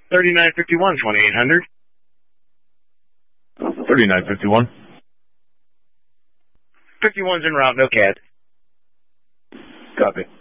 3951, 2800. 3951. 51's en route, no CAD. Copy.